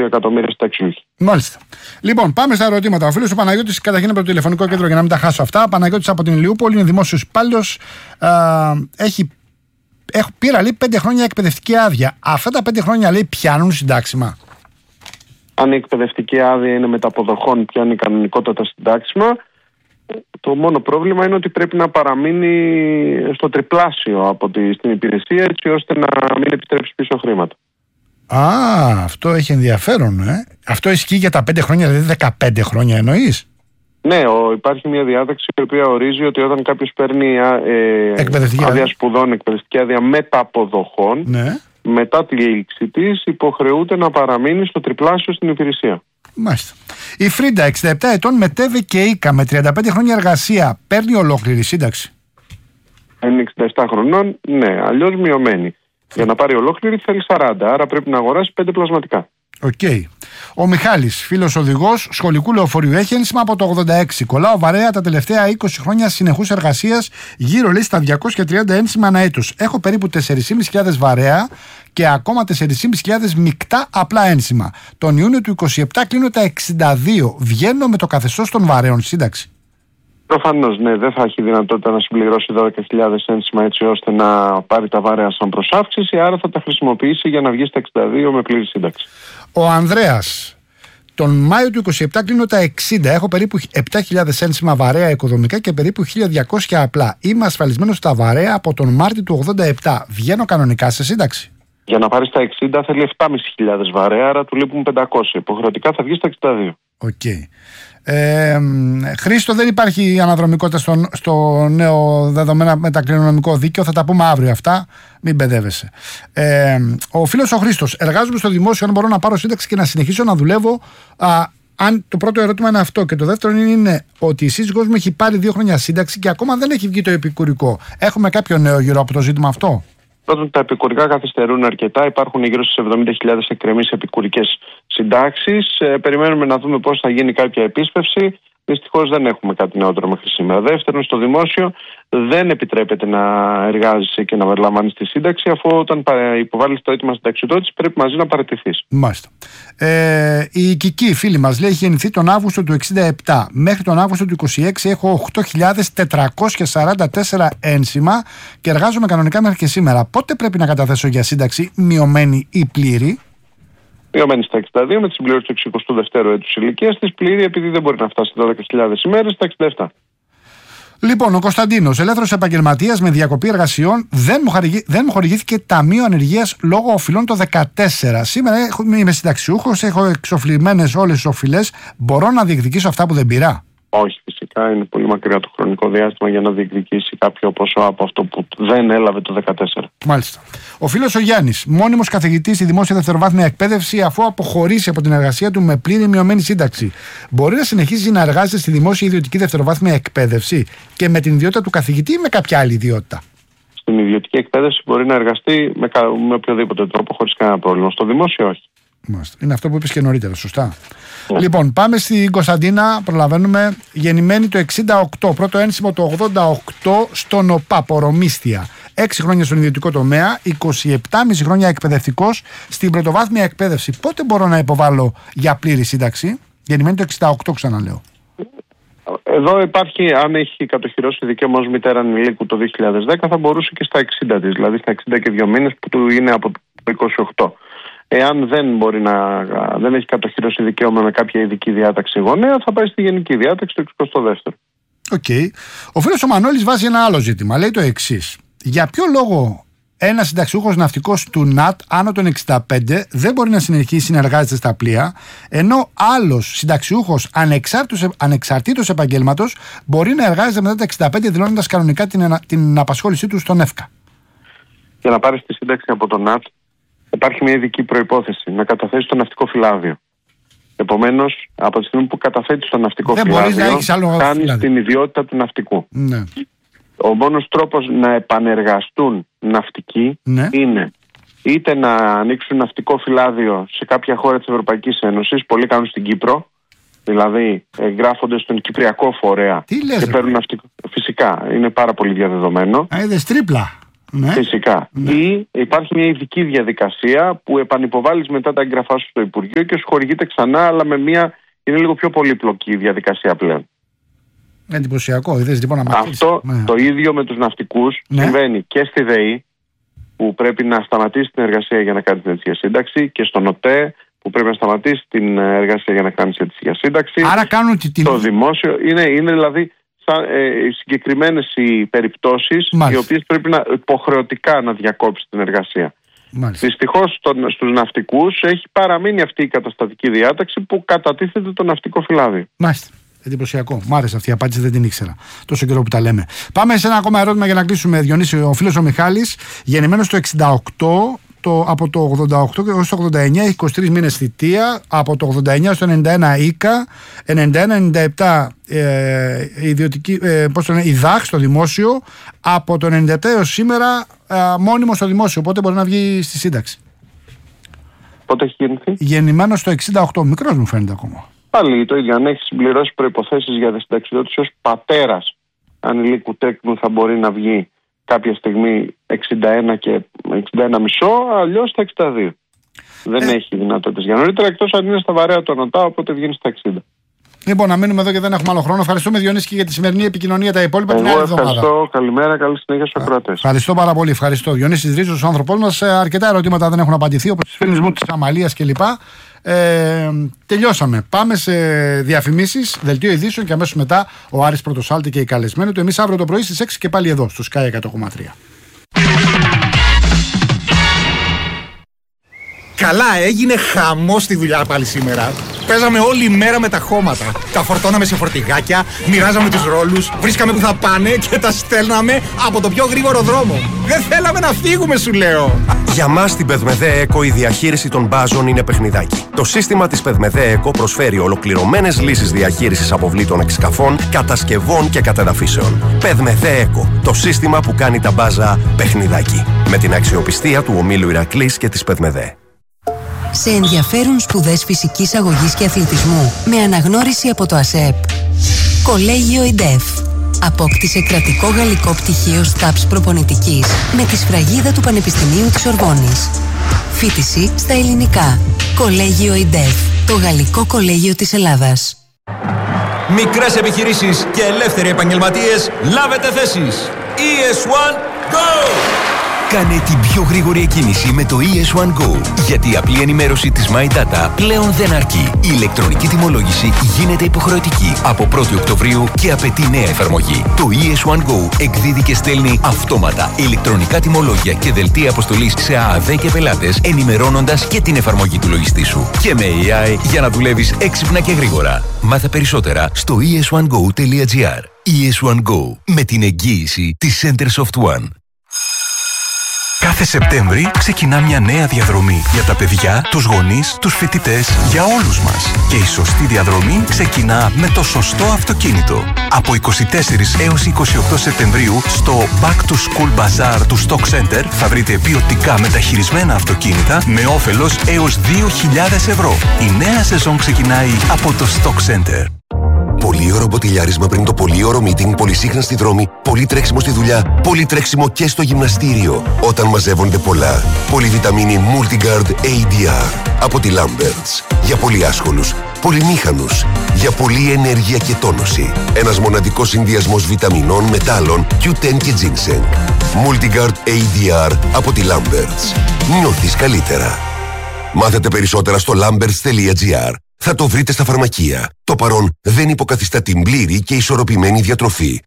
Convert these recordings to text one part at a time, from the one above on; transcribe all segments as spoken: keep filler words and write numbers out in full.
εκατομμύρια συνταξιούχοι. Μάλιστα. Λοιπόν, πάμε στα ερωτήματα. Ο φίλος ο Παναγιώτης, καταρχήν από το τηλεφωνικό κέντρο για να μην τα χάσω αυτά. Παναγιώτης από την Ηλιούπολη, είναι δημόσιος υπάλληλος. Έχει, έχει πήρα λέει πέντε χρόνια εκπαιδευτική άδεια. Αυτά τα πέντε χρόνια λέει πιάνουν συντάξιμα. Αν η εκπαιδευτική άδεια είναι μεταποδοχών, πιάνει κανονικότατα συντάξιμα. Το μόνο πρόβλημα είναι ότι πρέπει να παραμείνει στο τριπλάσιο από τη, στην υπηρεσία, έτσι ώστε να μην επιστρέψει πίσω χρήματα. Α, αυτό έχει ενδιαφέρον, ε. Αυτό ισχύει για τα πέντε χρόνια, δηλαδή δεκαπέντε χρόνια εννοείς? Ναι, ο, υπάρχει μια διάταξη η οποία ορίζει ότι όταν κάποιος παίρνει ε, άδεια σπουδών, εκπαιδευτική άδεια μεταποδοχών, ναι, μετά τη λήξη της υποχρεούται να παραμείνει στο τριπλάσιο στην υπηρεσία. Μάλιστα. Η Φρίντα, εξήντα επτά ετών, μετέβη και ίκα με τριάντα πέντε χρόνια εργασία. Παίρνει ολόκληρη σύνταξη? Είναι εξήντα επτά χρονών, ναι, αλλιώς μειωμένη. Για να πάρει ολόκληρη θέλει σαράντα, άρα πρέπει να αγοράσει πέντε πλασματικά. Οκ. Okay. Ο Μιχάλης, φίλος οδηγός σχολικού λεωφορείου, έχει ένσημα από το ογδόντα έξι. Κολλάω βαρέα τα τελευταία είκοσι χρόνια συνεχούς εργασίας, γύρω λέει στα διακόσια τριάντα ένσημα ανά έτος. Έχω περίπου τέσσερις χιλιάδες πεντακόσια βαρέα και ακόμα τέσσερις χιλιάδες πεντακόσια μεικτά απλά ένσημα. Τον Ιούνιο του είκοσι επτά κλείνω τα εξήντα δύο. Βγαίνω με το καθεστώς των βαρέων σύνταξη? Προφανώς, ναι, δεν θα έχει δυνατότητα να συμπληρώσει δώδεκα χιλιάδες ένσημα έτσι ώστε να πάρει τα βάρεα σαν προσάυξηση, άρα θα τα χρησιμοποιήσει για να βγει στα εξήντα δύο με πλήρη σύνταξη. Ο Ανδρέας, τον Μάιο του είκοσι επτά κλείνω τα εξήντα. Έχω περίπου επτά χιλιάδες ένσημα βαρέα οικοδομικά και περίπου χίλια διακόσια απλά. Είμαι ασφαλισμένος στα βαρέα από τον Μάρτιο του ογδόντα επτά. Βγαίνω κανονικά σε σύνταξη? Για να πάρει τα εξήντα θέλει επτά χιλιάδες πεντακόσια βαρέα, άρα του λείπουν πεντακόσια. Υποχρεωτικά θα βγει στα εξήντα δύο. Οκ. Okay. Ε, Χρήστο, δεν υπάρχει αναδρομικότητα στο, στο νέο δεδομένα μετακληρονομικό δίκαιο. Θα τα πούμε αύριο αυτά. Μην μπεδεύεσαι. Ε, ο φίλος ο Χρήστος, εργάζομαι στο δημόσιο. Αν μπορώ να πάρω σύνταξη και να συνεχίσω να δουλεύω? Α, αν το πρώτο ερώτημα είναι αυτό. Και το δεύτερο είναι ότι η σύζυγός μου έχει πάρει δύο χρόνια σύνταξη και ακόμα δεν έχει βγει το επικουρικό. Έχουμε κάποιο νέο γύρω από το ζήτημα αυτό? Πρώτον, τα επικουρικά καθυστερούν αρκετά. Υπάρχουν γύρω στις εβδομήντα χιλιάδες εκκρεμείς επικουρικές συντάξεις. Ε, περιμένουμε να δούμε πώς θα γίνει κάποια επίσπευση. Δυστυχώς δεν έχουμε κάτι νεότερο μέχρι σήμερα. Δεύτερον, στο δημόσιο δεν επιτρέπεται να εργάζεσαι και να περιλαμβάνεις τη σύνταξη, αφού όταν υποβάλεις το αίτημα συνταξιοδότηση πρέπει μαζί να παραιτηθείς. Μάλιστα. Ε, η Κική, φίλη μας, λέει, έχει γεννηθεί τον Αύγουστο του εξήντα επτά. Μέχρι τον Αύγουστο του είκοσι έξι έχω οκτώ χιλιάδες τετρακόσια σαράντα τέσσερα ένσημα και εργάζομαι κανονικά μέχρι και σήμερα. Πότε πρέπει να καταθέσω για σύνταξη, μειωμένη ή πλήρη? Μειωμένη στα εξήντα δύο με τη συμπλήρωση του εξηκοστού δεύτερου έτους ηλικίας της, πλήρη επειδή δεν μπορεί να φτάσει δώδεκα χιλιάδες ημέρες στα εξήντα επτά. Λοιπόν, ο Κωνσταντίνος, ελεύθερος επαγγελματίας με διακοπή εργασιών, δεν μου, χαρηγή, δεν μου χορηγήθηκε ταμείο ανεργίας λόγω οφειλών το δεκατέσσερα. Σήμερα έχω, είμαι συνταξιούχος, έχω εξοφλημένες όλες τις οφειλές. Μπορώ να διεκδικήσω αυτά που δεν πήρα? Όχι, φυσικά είναι πολύ μακριά το χρονικό διάστημα για να διεκδικήσει κάποιο ποσό από αυτό που δεν έλαβε το δεκατέσσερα. Μάλιστα. Ο φίλος ο Γιάννης, μόνιμος καθηγητής στη δημόσια δευτεροβάθμια εκπαίδευση, αφού αποχωρήσει από την εργασία του με πλήρη μειωμένη σύνταξη, μπορεί να συνεχίσει να εργάζεται στη δημόσια ιδιωτική δευτεροβάθμια εκπαίδευση και με την ιδιότητα του καθηγητή ή με κάποια άλλη ιδιότητα? Στην ιδιωτική εκπαίδευση μπορεί να εργαστεί με, κα... με οποιοδήποτε τρόπο χωρίς κανένα πρόβλημα. Στο δημόσιο όχι. Μάλιστα. Είναι αυτό που είπες και νωρίτερα, σωστά. Yeah. Λοιπόν, πάμε στην Κωνσταντίνα. Προλαβαίνουμε. Γεννημένη το εξήντα οκτώ. Πρώτο ένσημο το ογδόντα οκτώ στον ΟΠΑ, Πορομίστια. έξι χρόνια στον ιδιωτικό τομέα, είκοσι επτά κόμμα πέντε χρόνια εκπαιδευτικός στην πρωτοβάθμια εκπαίδευση. Πότε μπορώ να υποβάλω για πλήρη σύνταξη? Γεννημένη το εξήντα οκτώ, ξαναλέω. Εδώ υπάρχει, αν έχει κατοχυρώσει δικαίωμα ως μητέρα ανηλίκου το δύο χιλιάδες δέκα, θα μπορούσε και στα εξήντα της, δηλαδή στα εξήντα και δύο μήνες που του είναι από το είκοσι οκτώ. Εάν δεν μπορεί να, δεν έχει κατοχυρώσει δικαίωμα με κάποια ειδική διάταξη γονέα, θα πάει στη γενική διάταξη το εξηκοστό δεύτερο. Οκ. Okay. Ο φίλος ο Μανώλης βάζει ένα άλλο ζήτημα. Λέει το εξής. Για ποιο λόγο ένας συνταξιούχος ναυτικός του ΝΑΤ άνω των εξήντα πέντε δεν μπορεί να συνεχίσει να εργάζεται στα πλοία, ενώ άλλος συνταξιούχος ανεξάρτητος, ανεξαρτήτως επαγγέλματος μπορεί να εργάζεται μετά τα εξήντα πέντε, δηλώνοντας κανονικά την, την απασχόλησή του στον ΕΦΚΑ? Για να πάρεις τη σύνταξη από τον ΝΑΤ, υπάρχει μια ειδική προϋπόθεση, να καταθέσεις το ναυτικό φυλάδιο. Επομένως, από τη στιγμή που καταθέτεις το ναυτικό δεν φυλάδιο, κάνεις την ιδιότητα του ναυτικού. Ναι. Ο μόνος τρόπος να επανεργαστούν ναυτικοί, ναι, είναι είτε να ανοίξουν ναυτικό φυλάδιο σε κάποια χώρα της Ευρωπαϊκής Ένωσης, πολλοί κάνουν στην Κύπρο, δηλαδή εγγράφονται στον Κυπριακό φορέα. Τι λες, και παίρνουν ναυτικό. Φυσικά, είναι πάρα πολύ διαδεδομένο. Α, είδες τρίπλα. Ναι. Φυσικά. Ναι. Ή υπάρχει μια ειδική διαδικασία που επανυποβάλλεις μετά τα έγγραφά σου στο Υπουργείο και σου χορηγείται ξανά, αλλά με μια. Είναι λίγο πιο πολύπλοκη η διαδικασία πλέον. Εντυπωσιακό. Είδες, λοιπόν, να Αυτό ναι. Το ίδιο με τους ναυτικούς ναι. συμβαίνει και στη ΔΕΗ, που πρέπει να σταματήσει την εργασία για να κάνει την αιτήσια σύνταξη, και στον ΟΤΕ, που πρέπει να σταματήσει την εργασία για να κάνει την αιτήσια σύνταξη. Άρα κάνουν την. Το δημόσιο. Είναι, είναι δηλαδή ε, συγκεκριμένες οι περιπτώσεις οι οποίες πρέπει να, υποχρεωτικά να διακόψει την εργασία. Δυστυχώς στους ναυτικούς έχει παραμείνει αυτή η καταστατική διάταξη που κατατίθεται το ναυτικό φυλάδι. Μάλιστα. Εντυπωσιακό. Μ' άρεσε αυτή η απάντηση, δεν την ήξερα. Τόσο καιρό που τα λέμε. Πάμε σε ένα ακόμα ερώτημα για να κλείσουμε, Διονύση. Ο φίλος ο Μιχάλης, γεννημένος το εξήντα οκτώ, το, από το ογδόντα οκτώ έως το ογδόντα εννιά, έχει είκοσι τρεις μήνες θητεία. Από το ογδόντα εννιά στο ενενήντα ένα ΙΚΑ, ενενήντα ένα ενενήντα επτά ε, ιδιωτική, ε, πώς το λένε, ΙΔΑΧ στο δημόσιο. Από το ενενήντα επτά έως σήμερα ε, μόνιμο στο δημόσιο. Οπότε μπορεί να βγει στη σύνταξη. Πότε έχει γεννηθεί? Γεννημένος το εξήντα οκτώ. Μικρός μου φαίνεται ακόμα. Πάλι το ίδιο. Αν έχει συμπληρώσει προϋποθέσεις για τη συνταξιδότηση ως πατέρας ανηλίκου τέκνου, θα μπορεί να βγει κάποια στιγμή εξήντα ένα και εξήντα ένα μισό, αλλιώς στα εξήντα δύο. Δεν ε... έχει δυνατότητες για νωρίτερα, εκτός αν είναι στα βαρέα του ανωτά, οπότε βγαίνει στα εξήντα. Λοιπόν, να μείνουμε εδώ και δεν έχουμε άλλο χρόνο. Ευχαριστούμε, Διονύση, και για τη σημερινή επικοινωνία. Τα υπόλοιπα Εγώ την άλλη εβδομάδα. Ευχαριστώ. Καλημέρα, καλή συνέχεια στους ακροατές. Ευχαριστώ πάρα πολύ. Ευχαριστώ. Διονύσης Ρίζος, ο άνθρωπός μας. Αρκετά ερωτήματα δεν έχουν απαντηθεί, όπως τις φίλες μου της Αμαλίας κλπ. Ε, τελειώσαμε. Πάμε σε διαφημίσεις, δελτίο ειδήσεων και αμέσως μετά ο Άρης Πρωτοσάλτη και οι καλεσμένοι του. Εμείς αύριο το πρωί στις έξι και πάλι εδώ, στο Sky εκατό κόμμα τρία. Καλά, έγινε χαμός στη δουλειά πάλι σήμερα. Παίζαμε όλη μέρα με τα χώματα. Τα φορτώναμε σε φορτηγάκια, μοιράζαμε τους ρόλους, βρίσκαμε που θα πάνε και τα στέλναμε από το πιο γρήγορο δρόμο. Δεν θέλαμε να φύγουμε, σου λέω. Για μας στην Πεδμεδέ Εκο η διαχείριση των μπάζων είναι παιχνιδάκι. Το σύστημα της Πεδμεδέ Εκο προσφέρει ολοκληρωμένες λύσεις διαχείρισης αποβλήτων εξκαφών, κατασκευών και κατεδαφίσεων. Πεδμεδέ Εκο, το σύστημα που κάνει τα μπάζα παιχνιδάκι. Με την αξιοπιστία του ομίλου Ηρακλής και της Πεδμεδέ. Σε ενδιαφέρουν σπουδές φυσικής αγωγής και αθλητισμού με αναγνώριση από το ΑΣΕΠ. Κολέγιο ΙΝΤΕΦ. Απόκτησε κρατικό γαλλικό πτυχίο ΣΤΑΠΣ προπονητικής με τη σφραγίδα του Πανεπιστημίου της Ορβόνης. Φοιτηση στα ελληνικά. Κολέγιο ΙΝΤΕΦ. Το γαλλικό κολέγιο της Ελλάδας. Μικρές επιχειρήσεις και ελεύθεροι επαγγελματίες, λάβετε θέσεις. ι ες ουάν Go! Κάνε την πιο γρήγορη εκκίνηση με το ι ες ουάν Go. Γιατί η απλή ενημέρωση της My Data πλέον δεν αρκεί. Η ηλεκτρονική τιμολόγηση γίνεται υποχρεωτική από πρώτη Οκτωβρίου και απαιτεί νέα εφαρμογή. Το ι ες ουάν Go εκδίδει και στέλνει αυτόματα ηλεκτρονικά τιμολόγια και δελτία αποστολής σε ΑΑΔ και πελάτες, ενημερώνοντας και την εφαρμογή του λογιστή σου. Και με έι άι για να δουλεύεις έξυπνα και γρήγορα. Μάθε περισσότερα στο ι ες ουάν γκο τελεία τζι άρ. ι ες ουάν Go, με την εγγύηση της Centersoft One. Κάθε Σεπτέμβρη ξεκινά μια νέα διαδρομή για τα παιδιά, τους γονείς, τους φοιτητές, για όλους μας. Και η σωστή διαδρομή ξεκινά με το σωστό αυτοκίνητο. Από είκοσι τέσσερις έως είκοσι οκτώ Σεπτεμβρίου στο Back to School Bazaar του Stock Center θα βρείτε ποιοτικά μεταχειρισμένα αυτοκίνητα με όφελος έως δύο χιλιάδες ευρώ. Η νέα σεζόν ξεκινάει από το Stock Center. Πολύωρο μποτιλιάρισμα πριν το πολύωρο meeting, πολυσύχνα στη δρόμη, πολύ τρέξιμο στη δουλειά, πολύ τρέξιμο και στο γυμναστήριο. Όταν μαζεύονται πολλά. Πολυβιταμίνη Multigard έι ντι αρ από τη Lamberts. Για πολύ άσχολους, πολυμήχανους, για πολλή ενέργεια και τόνωση. Ένας μοναδικός συνδυασμός βιταμινών, μετάλλων, κιου τεν και ginseng. Multigard έι ντι αρ από τη Lamberts. Νιώθεις καλύτερα. Μάθετε περισσότερα στο lamberts τελεία τζι άρ. Θα το βρείτε στα φαρμακεία. Το παρόν δεν υποκαθιστά την πλήρη και ισορροπημένη διατροφή.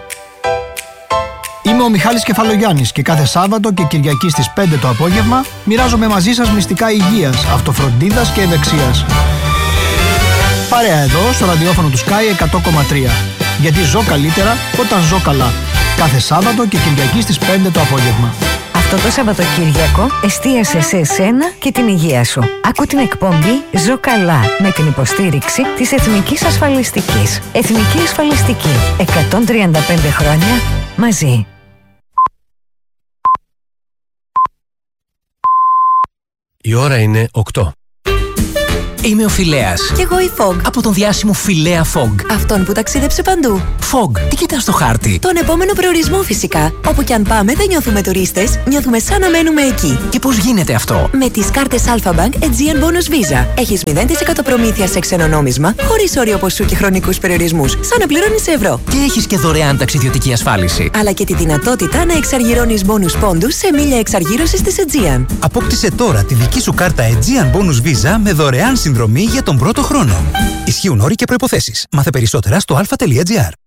Είμαι ο Μιχάλης Κεφαλογιάννης και κάθε Σάββατο και Κυριακή στις πέντε το απόγευμα μοιράζομαι μαζί σας μυστικά υγείας, αυτοφροντίδας και ευεξίας. Παρέα εδώ στο ραδιόφωνο του Sky εκατό κόμμα τρία. Γιατί ζω καλύτερα όταν ζω καλά. Κάθε Σάββατο και Κυριακή στις πέντε το απόγευμα. Αυτό το Σαββατοκύριακο εστίασε σε εσένα και την υγεία σου. Άκου την εκπομπή «Ζω καλά» με την υποστήριξη της Εθνικής Ασφαλιστικής. Εθνική Ασφαλιστική. εκατόν τριάντα πέντε χρόνια μαζί. Η ώρα είναι οκτώ. Είμαι ο Φιλέας. Κι εγώ η Fog. Από τον διάσημο Φιλέα Fog. Αυτόν που ταξίδεψε παντού. Fog, τι κοιτάς στο χάρτη? Τον επόμενο προορισμό φυσικά. Όπου κι αν πάμε δεν νιώθουμε τουρίστες, νιώθουμε σαν να μένουμε εκεί. Και πώς γίνεται αυτό? Με τις κάρτες Alpha Bank Aegean Bonus Visa. Έχεις μηδέν τοις εκατό προμήθεια σε ξένο νόμισμα, χωρίς όριο ποσού και χρονικούς περιορισμούς, σαν να πληρώνεις σε ευρώ. Και έχεις και δωρεάν ταξιδιωτική ασφάλιση. Αλλά και τη δυνατότητα να εξαργυρώνεις bonus πόντους σε μίλια εξαργύρωσης της Aegean. Απόκτησε τώρα τη δική σου κάρτα Aegean Bonus Visa με δωρεάν συνδρομή για τον πρώτο χρόνο. Ισχύουν όροι και προϋποθέσεις. Μάθε περισσότερα στο αλφα τελεία τζι άρ.